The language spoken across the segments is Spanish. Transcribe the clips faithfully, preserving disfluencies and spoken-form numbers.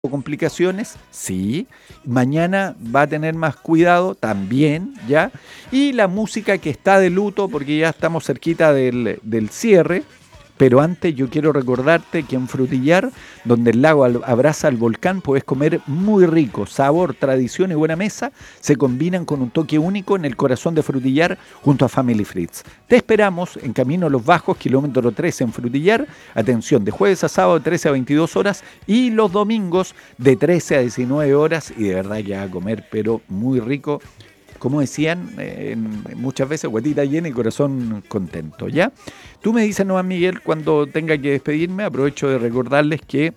complicaciones, sí. Mañana va a tener más cuidado también, ¿ya? Y la música que está de luto, porque ya estamos cerquita del, del cierre. Pero antes yo quiero recordarte que en Frutillar, donde el lago al- abraza al volcán, puedes comer muy rico. Sabor, tradición y buena mesa se combinan con un toque único en el corazón de Frutillar junto a Family Fritz. Te esperamos en Camino a los Bajos, kilómetro trece en Frutillar. Atención, de jueves a sábado de trece a veintidós horas y los domingos de trece a diecinueve horas. Y de verdad ya a comer, pero muy rico. Como decían, eh, muchas veces guatita llena y corazón contento, ¿ya? Tú me dices, nomás Miguel, cuando tenga que despedirme, aprovecho de recordarles que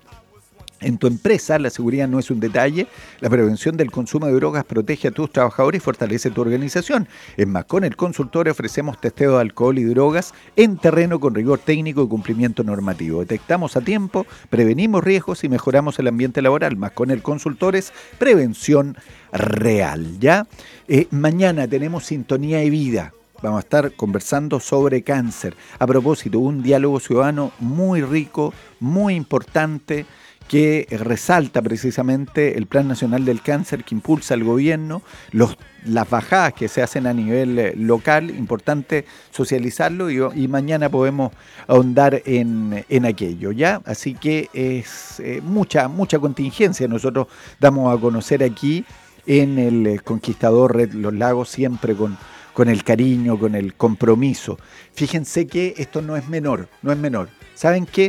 en tu empresa la seguridad no es un detalle, la prevención del consumo de drogas protege a tus trabajadores y fortalece tu organización. En Macón, el consultorio, ofrecemos testeo de alcohol y drogas en terreno con rigor técnico y cumplimiento normativo. Detectamos a tiempo, prevenimos riesgos y mejoramos el ambiente laboral. Macón, el consultor es prevención real, ¿ya? Eh, mañana tenemos Sintonía de Vida. Vamos a estar conversando sobre cáncer. A propósito, un diálogo ciudadano muy rico, muy importante, que resalta precisamente el Plan Nacional del Cáncer que impulsa el gobierno, los, las bajadas que se hacen a nivel eh, local, importante socializarlo y, y mañana podemos ahondar en, en aquello, ¿ya? Así que es eh, mucha, mucha contingencia nosotros damos a conocer aquí en el eh, Conquistador Red Los Lagos, siempre con, con el cariño, con el compromiso. Fíjense que esto no es menor, no es menor. ¿Saben qué?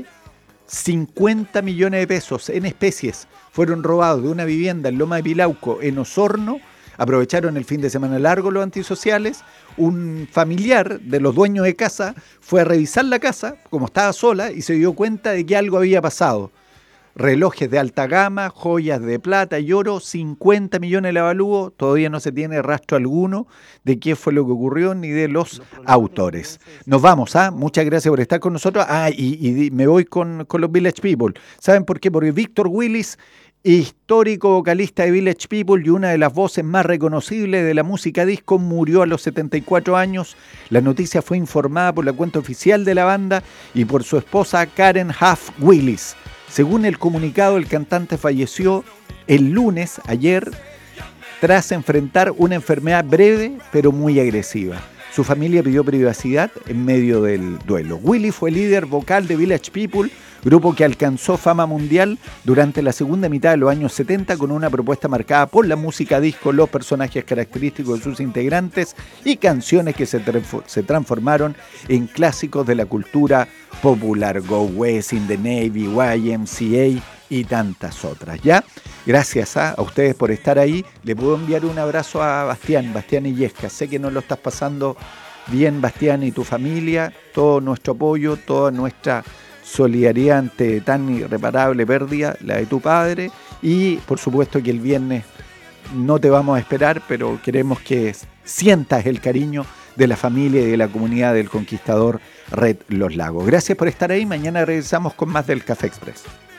cincuenta millones de pesos en especies fueron robados de una vivienda en Loma de Pilauco, en Osorno. Aprovecharon el fin de semana largo los antisociales. Un familiar de los dueños de casa fue a revisar la casa, como estaba sola, y se dio cuenta de que algo había pasado. Relojes de alta gama, joyas de plata y oro, cincuenta millones de avalúo, todavía no se tiene rastro alguno de qué fue lo que ocurrió ni de los autores. Nos vamos, ¿ah? Muchas gracias por estar con nosotros. Ah, y, y me voy con, con los Village People. ¿Saben por qué? Porque Víctor Willis, histórico vocalista de Village People y una de las voces más reconocibles de la música disco, murió a los setenta y cuatro años. La noticia fue informada por la cuenta oficial de la banda y por su esposa Karen Huff Willis. Según el comunicado, el cantante falleció el lunes, ayer, tras enfrentar una enfermedad breve pero muy agresiva. Su familia pidió privacidad en medio del duelo. Willy fue líder vocal de Village People, grupo que alcanzó fama mundial durante la segunda mitad de los años setenta con una propuesta marcada por la música disco, los personajes característicos de sus integrantes y canciones que se, se transformaron en clásicos de la cultura popular. Go West, In the Navy, Y M C A y tantas otras, ¿ya? Gracias a, a ustedes por estar ahí. Le puedo enviar un abrazo a Bastián, Bastián Illesca. Sé que no lo estás pasando bien, Bastián, y tu familia. Todo nuestro apoyo, toda nuestra solidaridad ante tan irreparable pérdida, la de tu padre. Y por supuesto que el viernes no te vamos a esperar, pero queremos que sientas el cariño de la familia y de la comunidad del Conquistador Red Los Lagos. Gracias por estar ahí. Mañana regresamos con más del Café Express.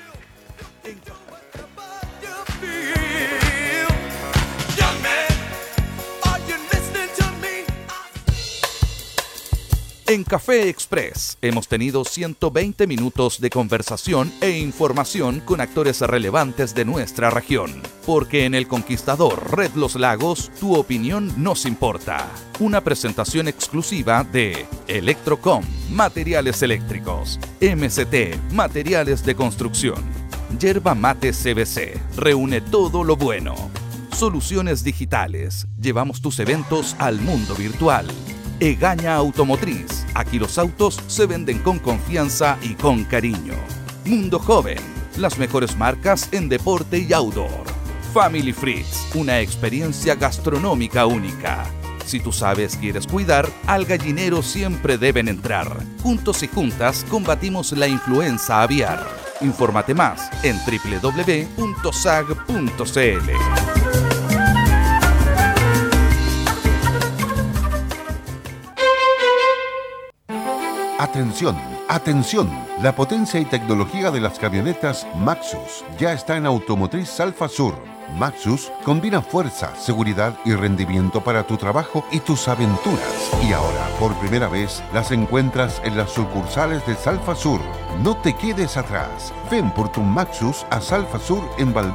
En Café Express hemos tenido ciento veinte minutos de conversación e información con actores relevantes de nuestra región. Porque en El Conquistador Red Los Lagos, tu opinión nos importa. Una presentación exclusiva de Electrocom, materiales eléctricos, M C T, materiales de construcción, Yerba Mate C B C, reúne todo lo bueno. Soluciones digitales, llevamos tus eventos al mundo virtual. Egaña Automotriz, aquí los autos se venden con confianza y con cariño. Mundo Joven, las mejores marcas en deporte y outdoor. Family Fritz, una experiencia gastronómica única. Si tú sabes quieres cuidar, al gallinero siempre deben entrar. Juntos y juntas combatimos la influenza aviar. Infórmate más en doble u doble u doble u punto sag punto c l. Atención, atención, la potencia y tecnología de las camionetas Maxus ya está en Automotriz Alfa Sur. Maxus combina fuerza, seguridad y rendimiento para tu trabajo y tus aventuras. Y ahora, por primera vez, las encuentras en las sucursales de Salfa Sur. No te quedes atrás. Ven por tu Maxus a Salfa Sur en Valdivia